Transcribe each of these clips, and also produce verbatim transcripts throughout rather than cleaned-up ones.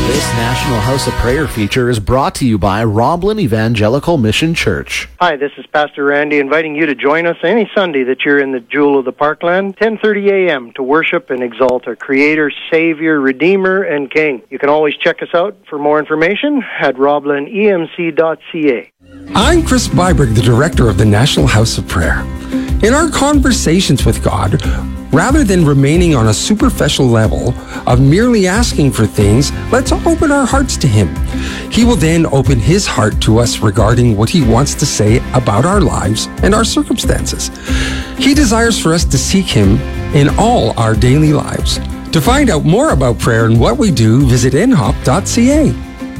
This National House of Prayer feature is brought to you by Roblin Evangelical Mission Church. Hi, this is Pastor Randy inviting you to join us any Sunday that you're in the Jewel of the Parkland, ten thirty a.m. to worship and exalt our Creator, Savior, Redeemer, and King. You can always check us out for more information at roblin e m c dot c a. I'm Chris Byberg, the director of the National House of Prayer. In our conversations with God, rather than remaining on a superficial level of merely asking for things, let's open our hearts to Him. He will then open His heart to us regarding what He wants to say about our lives and our circumstances. He desires for us to seek Him in all our daily lives. To find out more about prayer and what we do, visit n hop dot c a.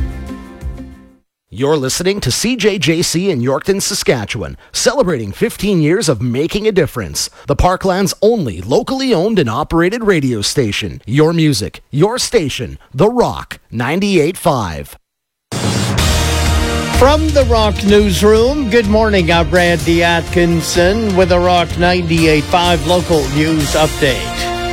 You're listening to C J J C in Yorkton, Saskatchewan, celebrating fifteen years of making a difference. The Parkland's only locally owned and operated radio station. Your music, your station, The Rock ninety-eight point five. From the Rock Newsroom, good morning. I'm Randy Atkinson with a Rock ninety-eight point five local news update.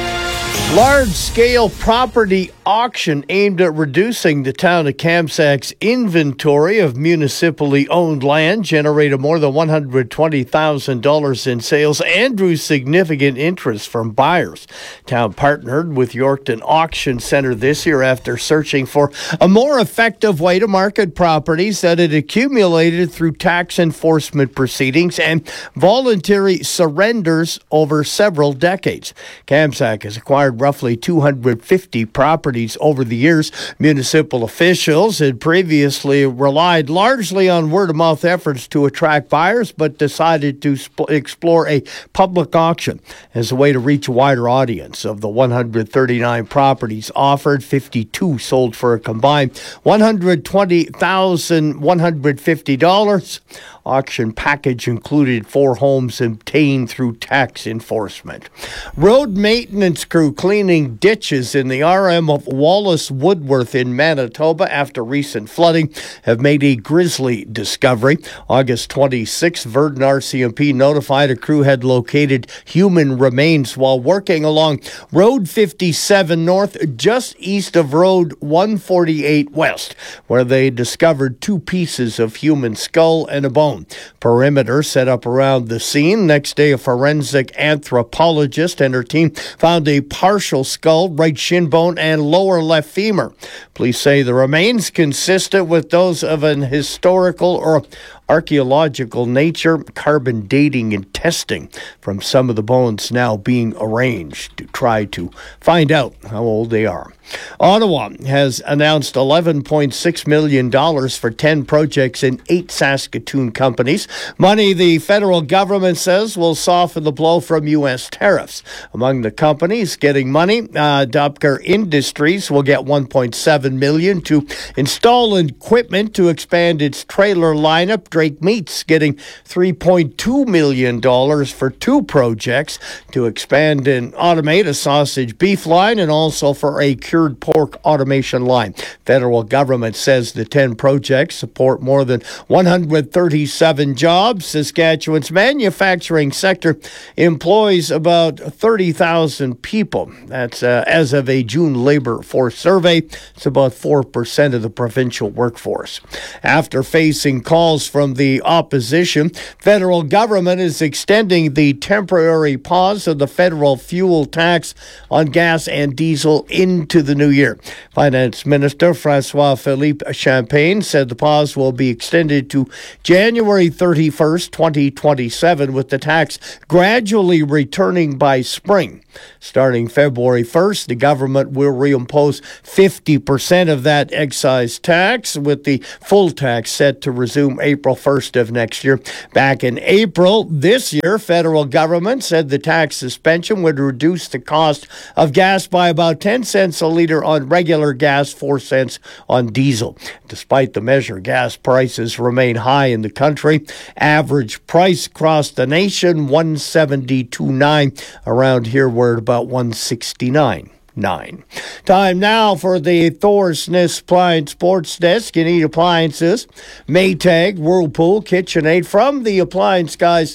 Large-scale property auction aimed at reducing the town of Kamsak's inventory of municipally owned land generated more than one hundred twenty thousand dollars in sales and drew significant interest from buyers. Town partnered with Yorkton Auction Centre this year after searching for a more effective way to market properties that had accumulated through tax enforcement proceedings and voluntary surrenders over several decades. Kamsak has acquired roughly two hundred fifty properties over the years. Municipal officials had previously relied largely on word-of-mouth efforts to attract buyers, but decided to sp- explore a public auction as a way to reach a wider audience. Of the one hundred thirty-nine properties offered, fifty-two sold for a combined one hundred twenty thousand one hundred fifty dollars. Auction package included four homes obtained through tax enforcement. Road maintenance crew cleaning ditches in the R M of Wallace Woodworth in Manitoba after recent flooding have made a grisly discovery. August twenty-sixth, Verdun R C M P notified a crew had located human remains while working along Road fifty-seven North, just east of Road one forty-eight West, where they discovered two pieces of human skull and a bone. Perimeter set up around the scene. Next day, a forensic anthropologist and her team found a partial skull, right shin bone, and lower left femur. Police say the remains consistent with those of an historical or archaeological nature. Carbon dating and testing from some of the bones now being arranged to try to find out how old they are. Ottawa has announced eleven point six million dollars for ten projects in eight Saskatoon companies. Money the federal government says will soften the blow from U S tariffs. Among the companies getting money, uh, Dupker Industries will get one point seven million dollars to install equipment to expand its trailer lineup. Drake Meats getting three point two million dollars for two projects to expand and automate a sausage beef line and also for a cured pork automation line. Federal government says the ten projects support more than one hundred thirty-seven jobs. Saskatchewan's manufacturing sector employs about thirty thousand people. That's uh, as of a June labor force survey. It's about four percent of the provincial workforce. After facing calls from the opposition, federal government is extending the temporary pause of the federal fuel tax on gas and diesel into the new year. Finance Minister François-Philippe Champagne said the pause will be extended to January thirty-first, twenty twenty-seven, with the tax gradually returning by spring. Starting February first, the government will reimpose fifty percent of that excise tax, with the full tax set to resume April first of next year. Back in April this year, federal government said the tax suspension would reduce the cost of gas by about ten cents a litre on regular gas, four cents on diesel. Despite the measure, gas prices remain high in the country. Average price across the nation, one seventy-two point nine. Around here, we're at about one sixty-nine. Nine. Time now for the Thorsness Appliance Sports Desk. You need appliances. Maytag, Whirlpool, KitchenAid. From the appliance guys,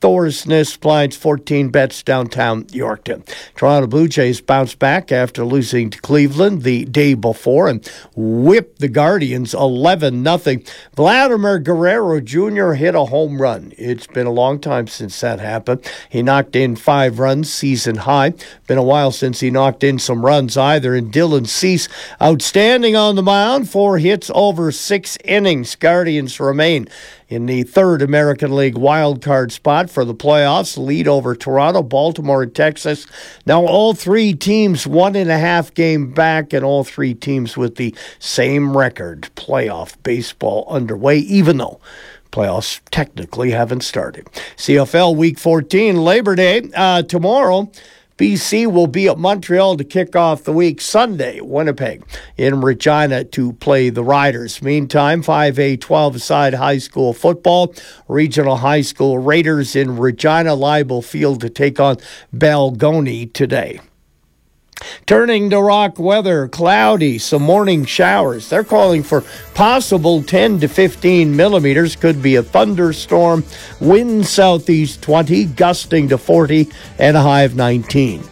Thor's Nest blinds fourteen bets downtown Yorkton. Toronto Blue Jays bounced back after losing to Cleveland the day before and whipped the Guardians eleven nothing. Vladimir Guerrero Junior hit a home run. It's been a long time since that happened. He knocked in five runs, season high. Been a while since he knocked in some runs either. And Dylan Cease, outstanding on the mound, four hits over six innings. Guardians remain in the third American League wildcard spot for the playoffs, lead over Toronto, Baltimore, and Texas. Now all three teams one and a half game back, and all three teams with the same record. Playoff baseball underway, even though playoffs technically haven't started. C F L Week fourteen, Labor Day, uh, tomorrow. B C will be at Montreal to kick off the week. Sunday, Winnipeg in Regina to play the Riders. Meantime, five A twelve-side high school football. Regional high school Raiders in Regina, Leibel Field to take on Balgony today. Turning to rock weather, cloudy, some morning showers. They're calling for possible ten to fifteen millimeters. Could be a thunderstorm. Wind southeast twenty, gusting to forty, and a high of nineteen.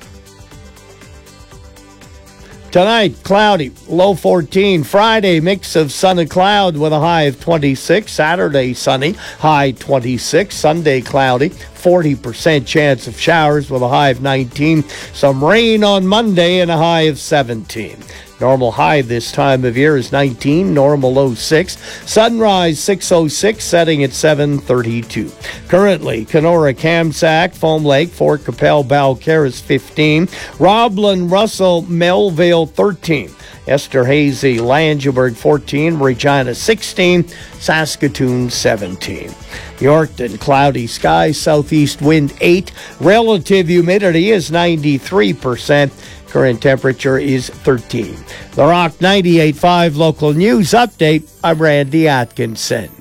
Tonight, cloudy, low fourteen. Friday, mix of sun and cloud with a high of twenty-six. Saturday, sunny, high twenty-six. Sunday, cloudy, forty percent chance of showers with a high of nineteen. Some rain on Monday and a high of seventeen. Normal high this time of year is nineteen, normal low six. Sunrise six oh six, setting at seven thirty-two. Currently, Kenora, Kamsack, Foam Lake, Fort Capel, Balcarres fifteen. Roblin, Russell, Melville thirteen. Esterhazy, Langeberg fourteen, Regina sixteen, Saskatoon seventeen. Yorkton, cloudy skies, southeast wind eight. Relative humidity is ninety-three percent. Current temperature is thirteen. The Rock ninety-eight point five local news update. I'm Randy Atkinson.